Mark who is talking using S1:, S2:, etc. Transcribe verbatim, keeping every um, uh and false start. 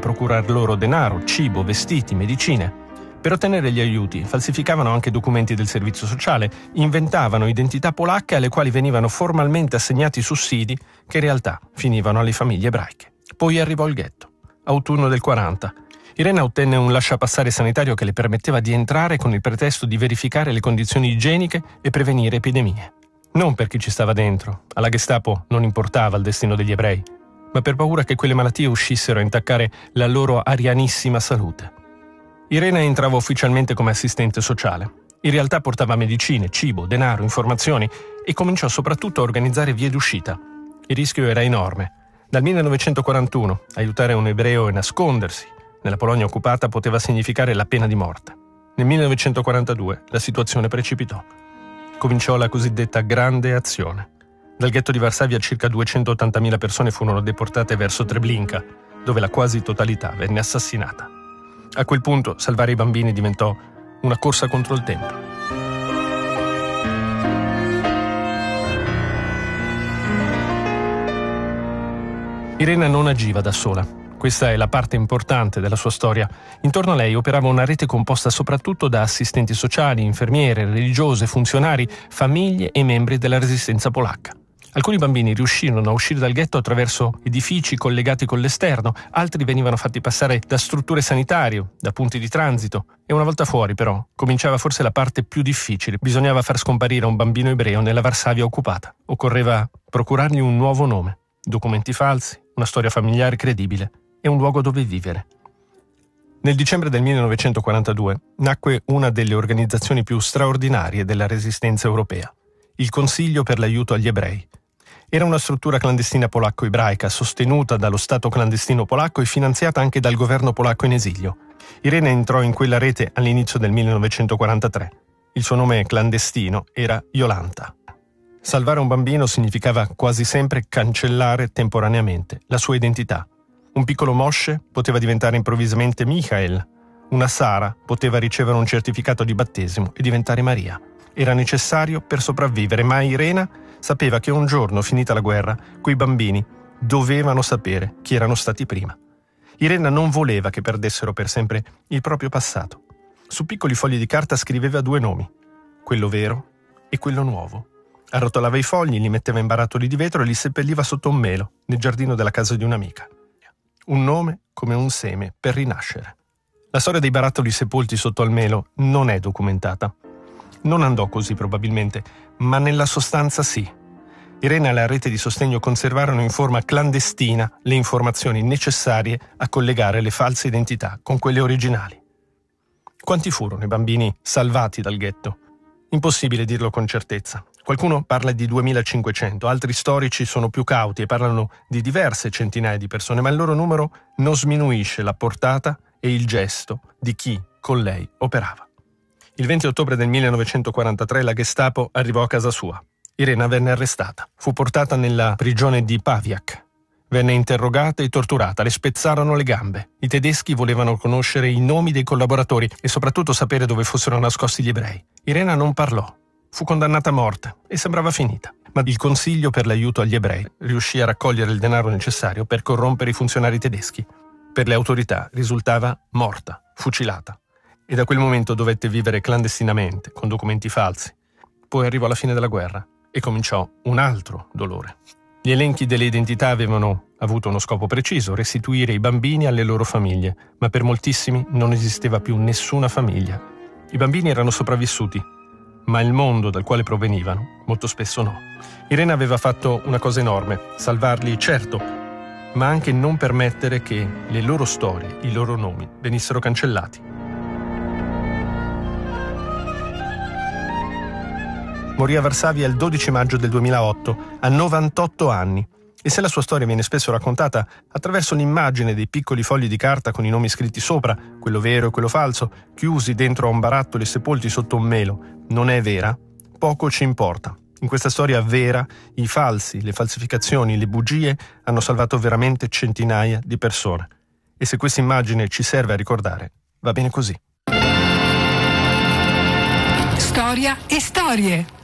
S1: procurar loro denaro, cibo, vestiti, medicine. Per ottenere gli aiuti falsificavano anche documenti del servizio sociale, inventavano identità polacche alle quali venivano formalmente assegnati sussidi che in realtà finivano alle famiglie ebraiche. Poi arrivò il ghetto, autunno del quaranta. Irena ottenne un lasciapassare sanitario che le permetteva di entrare con il pretesto di verificare le condizioni igieniche e prevenire epidemie. Non per chi ci stava dentro, alla Gestapo non importava il destino degli ebrei, ma per paura che quelle malattie uscissero a intaccare la loro arianissima salute. Irena entrava ufficialmente come assistente sociale. In realtà portava medicine, cibo, denaro, informazioni e cominciò soprattutto a organizzare vie d'uscita. Il rischio era enorme. Dal millenovecentoquarantuno, aiutare un ebreo a nascondersi nella Polonia occupata poteva significare la pena di morte. Nel millenovecentoquarantadue la situazione precipitò. Cominciò la cosiddetta Grande Azione. Dal ghetto di Varsavia circa duecentottantamila persone furono deportate verso Treblinka, dove la quasi totalità venne assassinata. A quel punto salvare i bambini diventò una corsa contro il tempo. Irena non agiva da sola. Questa è la parte importante della sua storia. Intorno a lei operava una rete composta soprattutto da assistenti sociali, infermiere, religiose, funzionari, famiglie e membri della resistenza polacca. Alcuni bambini riuscirono a uscire dal ghetto attraverso edifici collegati con l'esterno, altri venivano fatti passare da strutture sanitarie, da punti di transito, e una volta fuori però cominciava forse la parte più difficile. Bisognava far scomparire un bambino ebreo nella Varsavia occupata. Occorreva procurargli un nuovo nome, documenti falsi, una storia familiare credibile e un luogo dove vivere. Nel dicembre del millenovecentoquarantadue nacque una delle organizzazioni più straordinarie della resistenza europea, il Consiglio per l'aiuto agli ebrei. Era una struttura clandestina polacco-ebraica sostenuta dallo Stato clandestino polacco e finanziata anche dal governo polacco in esilio. Irena entrò in quella rete all'inizio del millenovecentoquarantatré. Il suo nome clandestino era Jolanta. Salvare un bambino significava quasi sempre cancellare temporaneamente la sua identità. Un piccolo Moshe poteva diventare improvvisamente Michael. Una Sara poteva ricevere un certificato di battesimo e diventare Maria. Era necessario per sopravvivere, ma Irena sapeva che un giorno, finita la guerra, quei bambini dovevano sapere chi erano stati prima. Irena non voleva che perdessero per sempre il proprio passato. Su piccoli fogli di carta scriveva due nomi, quello vero e quello nuovo. Arrotolava i fogli, li metteva in barattoli di vetro e li seppelliva sotto un melo, nel giardino della casa di un'amica. Un nome come un seme per rinascere. La storia dei barattoli sepolti sotto al melo non è documentata. Non andò così probabilmente, ma nella sostanza sì. Irena e la rete di sostegno conservarono in forma clandestina le informazioni necessarie a collegare le false identità con quelle originali. Quanti furono i bambini salvati dal ghetto? Impossibile dirlo con certezza. Qualcuno parla di duemilacinquecento, altri storici sono più cauti e parlano di diverse centinaia di persone, ma il loro numero non sminuisce la portata e il gesto di chi con lei operava. Il venti ottobre del millenovecentoquarantatré la Gestapo arrivò a casa sua. Irena venne arrestata. Fu portata nella prigione di Pawiak. Venne interrogata e torturata, le spezzarono le gambe. I tedeschi volevano conoscere i nomi dei collaboratori e soprattutto sapere dove fossero nascosti gli ebrei. Irena non parlò. Fu condannata a morte e sembrava finita. Ma il Consiglio per l'aiuto agli ebrei riuscì a raccogliere il denaro necessario per corrompere i funzionari tedeschi. Per le autorità risultava morta, fucilata. E da quel momento dovette vivere clandestinamente, con documenti falsi. Poi arrivò la fine della guerra e cominciò un altro dolore. Gli elenchi delle identità avevano avuto uno scopo preciso, restituire i bambini alle loro famiglie, ma per moltissimi non esisteva più nessuna famiglia. I bambini erano sopravvissuti, ma il mondo dal quale provenivano molto spesso no. Irena aveva fatto una cosa enorme, salvarli certo, ma anche non permettere che le loro storie, i loro nomi venissero cancellati. Morì a Varsavia il dodici maggio del duemilaotto, a novantotto anni. E se la sua storia viene spesso raccontata attraverso l'immagine dei piccoli fogli di carta con i nomi scritti sopra, quello vero e quello falso, chiusi dentro a un barattolo e sepolti sotto un melo, non è vera, poco ci importa. In questa storia vera, i falsi, le falsificazioni, le bugie hanno salvato veramente centinaia di persone. E se questa immagine ci serve a ricordare, va bene così.
S2: Storia e storie.